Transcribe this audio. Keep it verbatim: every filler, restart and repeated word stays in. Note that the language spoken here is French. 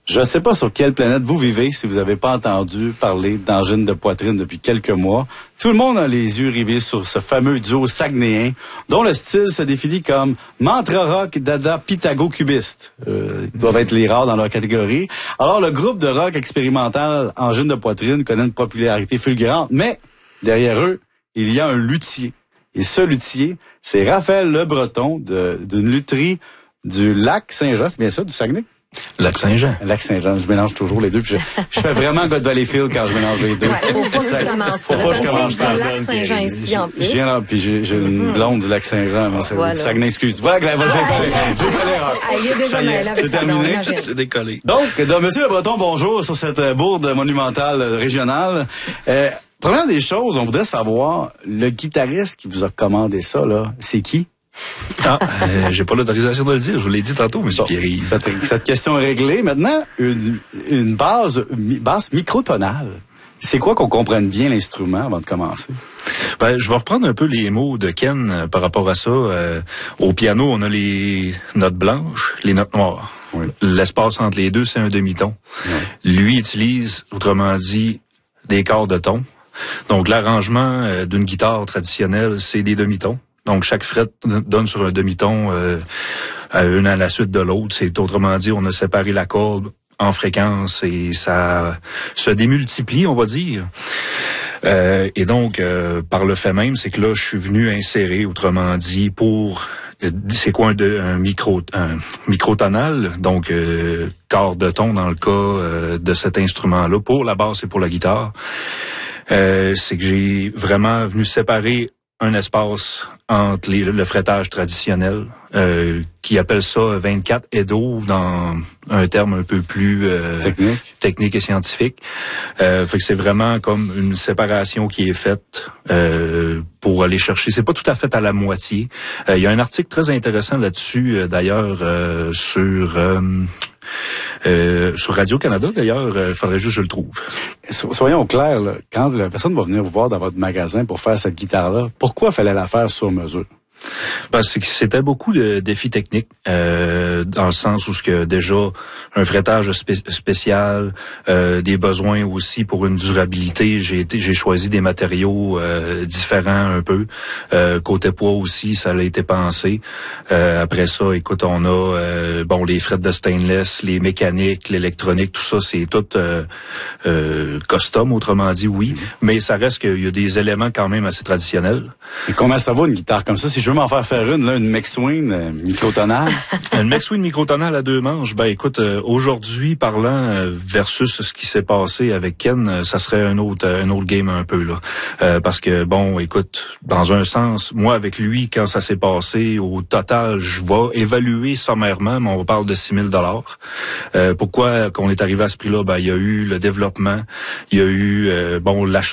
Je ne sais pas sur quelle planète vous vivez si vous n'avez pas entendu parler d'angine de poitrine depuis quelques mois. Tout le monde a les yeux rivés sur ce fameux duo saguenéen dont le style se définit comme mantra rock, dada, pythago, cubiste. Euh, ils doivent être les rares dans leur catégorie. Alors le groupe de rock expérimental Angine de poitrine connaît une popularité fulgurante, mais derrière eux, il y a un luthier. Et ce luthier, c'est Raphaël Le Breton de, d'une lutherie du lac Saint-Jean, c'est bien ça, du Saguenay? Lac Saint-Jean. Lac Saint-Jean, je mélange toujours les deux. Puis je, je fais vraiment God Valleyfield quand je mélange les deux. Ouais, faut pas que tu commences ça. Faut pas que je commence ça. Du lac Saint-Jean ici, en plus. Je viens, puis j'ai, j'ai une blonde du lac Saint-Jean. Moi, c'est voilà. Saguenay, excuse. Voilà, j'ai fait l'erreur. Il est déjà mêlé avec c'est sa blonde, terminé. imagine. C'est décollé. Donc, donc, Monsieur Le Breton, bonjour sur cette bourde monumentale régionale. Euh, première des choses, on voudrait savoir, le guitariste qui vous a commandé ça, là, c'est qui? Ah, euh, j'ai pas l'autorisation de le dire, je vous l'ai dit tantôt, M. Bon, Pierre. Cette, cette question est réglée. Maintenant, une, une base, une basse microtonale. C'est quoi qu'on comprenne bien l'instrument avant de commencer? Ben, je vais reprendre un peu les mots de Ken euh, par rapport à ça. Euh, au piano, on a les notes blanches, les notes noires. Oui. L'espace entre les deux, c'est un demi-ton. Oui. Lui utilise, autrement dit, des quarts de ton. Donc, l'arrangement euh, d'une guitare traditionnelle, c'est des demi-tons. Donc, chaque fret donne sur un demi-ton euh, une à la suite de l'autre. C'est autrement dit, on a séparé la corde en fréquence et ça se démultiplie, on va dire. Euh, et donc, euh, par le fait même, c'est que là, je suis venu insérer, autrement dit, pour... C'est quoi un, un micro un microtonal, donc euh, quart de ton dans le cas euh, de cet instrument-là, pour la basse et pour la guitare. Euh, c'est que j'ai vraiment venu séparer un espace entre les, le fretage traditionnel, euh, qui appelle ça vingt-quatre Edo dans un terme un peu plus euh, technique. technique et scientifique. Euh, fait que c'est vraiment comme une séparation qui est faite euh, pour aller chercher. C'est pas tout à fait à la moitié. Euh, il y a un article très intéressant là-dessus, euh, d'ailleurs, euh, sur... Euh, Euh, sur Radio-Canada, d'ailleurs, il euh, faudrait juste que je le trouve. So, soyons clairs, là, quand la personne va venir vous voir dans votre magasin pour faire cette guitare-là, pourquoi fallait la faire sur mesure? Ben, c'est que c'était beaucoup de défis techniques, euh, dans le sens où ce que déjà un fretage spé- spécial, euh, des besoins aussi pour une durabilité. J'ai été, j'ai choisi des matériaux euh, différents un peu. Euh, côté poids aussi, ça a été pensé. Euh, après ça, écoute, on a euh, bon les frettes de stainless, les mécaniques, l'électronique, tout ça, c'est tout euh, euh, custom, autrement dit, oui. Mais ça reste qu'il y a des éléments quand même assez traditionnels. Et comment ça va une guitare comme ça? Si je veux m'en faire faire une, là, une McSween euh, microtonale. Une McSween microtonale à deux manches, ben écoute, euh, aujourd'hui parlant euh, versus ce qui s'est passé avec Ken, euh, ça serait un autre un autre game un peu là. Euh, parce que bon, écoute, dans un sens, moi avec lui, quand ça s'est passé, au total, je vais évaluer sommairement, mais on parle de six mille dollars. Euh, pourquoi qu'on est arrivé à ce prix-là? Ben il y a eu le développement, il y a eu euh, bon l'achat